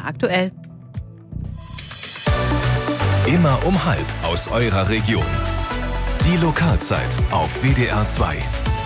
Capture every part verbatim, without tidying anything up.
aktuell. Immer um halb aus eurer Region. Die Lokalzeit auf W D R zwei.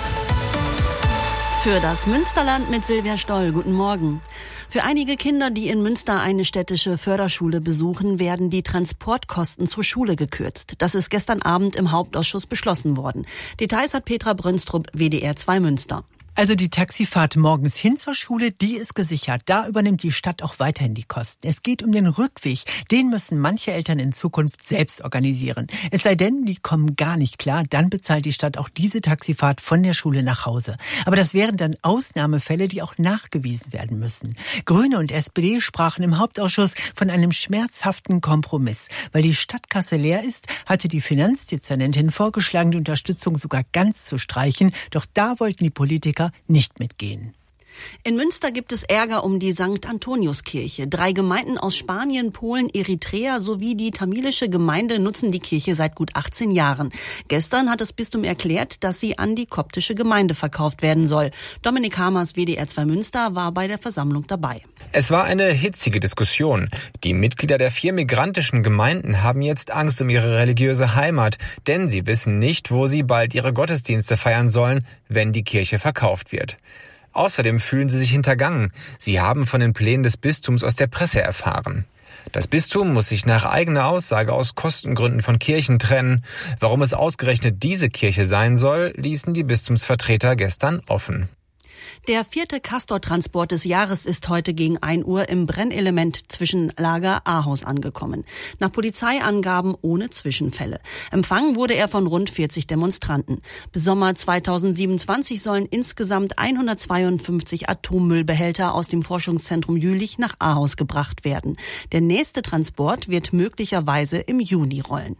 Für das Münsterland mit Silvia Stoll. Guten Morgen. Für einige Kinder, die in Münster eine städtische Förderschule besuchen, werden die Transportkosten zur Schule gekürzt. Das ist gestern Abend im Hauptausschuss beschlossen worden. Details hat Petra Brönstrup, W D R zwei Münster. Also die Taxifahrt morgens hin zur Schule, die ist gesichert. Da übernimmt die Stadt auch weiterhin die Kosten. Es geht um den Rückweg. Den müssen manche Eltern in Zukunft selbst organisieren. Es sei denn, die kommen gar nicht klar, dann bezahlt die Stadt auch diese Taxifahrt von der Schule nach Hause. Aber das wären dann Ausnahmefälle, die auch nachgewiesen werden müssen. Grüne und S P D sprachen im Hauptausschuss von einem schmerzhaften Kompromiss. Weil die Stadtkasse leer ist, hatte die Finanzdezernentin vorgeschlagen, die Unterstützung sogar ganz zu streichen. Doch da wollten die Politiker nicht mitgehen. In Münster gibt es Ärger um die Sankt Antoniuskirche. Drei Gemeinden aus Spanien, Polen, Eritrea sowie die tamilische Gemeinde nutzen die Kirche seit gut achtzehn Jahren. Gestern hat das Bistum erklärt, dass sie an die koptische Gemeinde verkauft werden soll. Dominik Hamers, W D R zwei Münster, war bei der Versammlung dabei. Es war eine hitzige Diskussion. Die Mitglieder der vier migrantischen Gemeinden haben jetzt Angst um ihre religiöse Heimat, denn sie wissen nicht, wo sie bald ihre Gottesdienste feiern sollen, wenn die Kirche verkauft wird. Außerdem fühlen sie sich hintergangen. Sie haben von den Plänen des Bistums aus der Presse erfahren. Das Bistum muss sich nach eigener Aussage aus Kostengründen von Kirchen trennen. Warum es ausgerechnet diese Kirche sein soll, ließen die Bistumsvertreter gestern offen. Der vierte Castor-Transport des Jahres ist heute gegen ein Uhr im Brennelement zwischen Lager Ahaus angekommen. Nach Polizeiangaben ohne Zwischenfälle. Empfangen wurde er von rund vierzig Demonstranten. Bis Sommer zweitausendsiebenundzwanzig sollen insgesamt hundertzweiundfünfzig Atommüllbehälter aus dem Forschungszentrum Jülich nach Ahaus gebracht werden. Der nächste Transport wird möglicherweise im Juni rollen.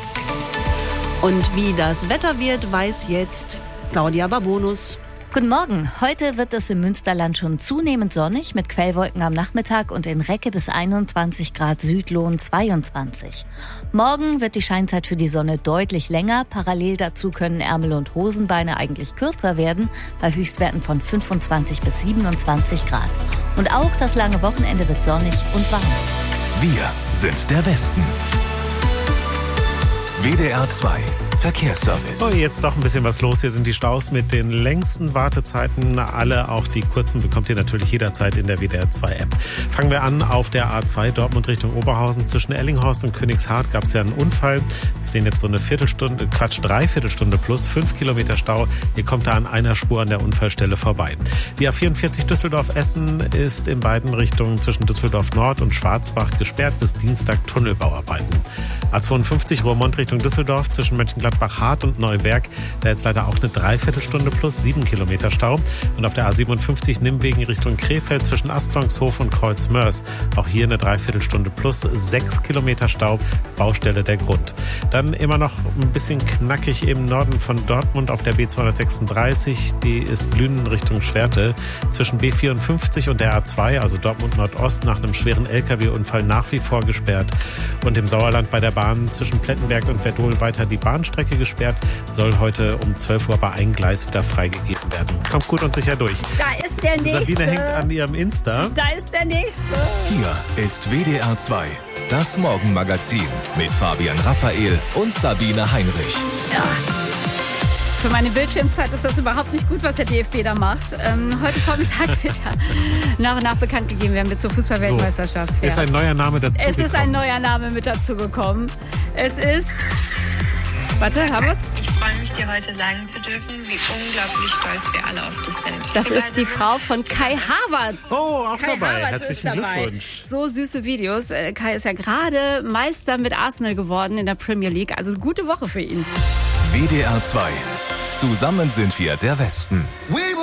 Und wie das Wetter wird, weiß jetzt Claudia Babonus. Guten Morgen. Heute wird es im Münsterland schon zunehmend sonnig mit Quellwolken am Nachmittag und in Recke bis einundzwanzig Grad, Südlohn zweiundzwanzig. Morgen wird die Scheinzeit für die Sonne deutlich länger. Parallel dazu können Ärmel und Hosenbeine eigentlich kürzer werden, bei Höchstwerten von fünfundzwanzig bis siebenundzwanzig Grad. Und auch das lange Wochenende wird sonnig und warm. Wir sind der Westen. W D R zwei Verkehrsservice. So, jetzt doch ein bisschen was los. Hier sind die Staus mit den längsten Wartezeiten. Alle, auch die kurzen, bekommt ihr natürlich jederzeit in der W D R zwei App. Fangen wir an auf der A zwei Dortmund Richtung Oberhausen. Zwischen Ellinghorst und Königshardt gab es ja einen Unfall. Wir sehen jetzt so eine Viertelstunde, Quatsch, Dreiviertelstunde plus fünf Kilometer Stau. Ihr kommt da an einer Spur an der Unfallstelle vorbei. Die A vierundvierzig Düsseldorf-Essen ist in beiden Richtungen zwischen Düsseldorf Nord und Schwarzbach gesperrt bis Dienstag Tunnelbauarbeiten. A zweiundfünfzig Roermond Richtung Düsseldorf zwischen Mönchengladbach Hart und Neuwerk, da jetzt leider auch eine Dreiviertelstunde plus sieben Kilometer Stau. Und auf der A siebenundfünfzig Nimwegen Richtung Krefeld zwischen Astongshof und Kreuzmörs, auch hier eine Dreiviertelstunde plus sechs Kilometer Stau, Baustelle der Grund. Dann immer noch ein bisschen knackig im Norden von Dortmund auf der B zweihundertsechsunddreißig, die ist Lünen Richtung Schwerte, zwischen B vierundfünfzig und der A zwei, also Dortmund Nordost, nach einem schweren L K W-Unfall nach wie vor gesperrt. Und im Sauerland bei der Bahn zwischen Plettenberg und Verdol weiter die Bahnstrecke gesperrt, soll heute um zwölf Uhr bei ein Gleis wieder freigegeben werden. Kommt gut und sicher durch. Da ist der Nächste. Sabine hängt an ihrem Insta. Da ist der Nächste. Hier ist W D R zwei, das Morgenmagazin mit Fabian Raphael und Sabine Heinrich. Ja. Für meine Bildschirmzeit ist das überhaupt nicht gut, was der D F B da macht. Ähm, heute Vormittag wird ja nach und nach bekannt gegeben werden mit zur Fußball-Weltmeisterschaft. So, ist ein neuer Name dazu Es gekommen. ist ein neuer Name mit dazu gekommen. Es ist... Warte, haben wir es? Ich freue mich, dir heute sagen zu dürfen, wie unglaublich stolz wir alle auf dich sind. Das ist die Frau von Kai Havertz. Oh, auch Kai dabei. Havertz Herzlichen ist dabei. Glückwunsch. So süße Videos. Kai ist ja gerade Meister mit Arsenal geworden in der Premier League. Also eine gute Woche für ihn. W D R zwei. Zusammen sind wir der Westen. We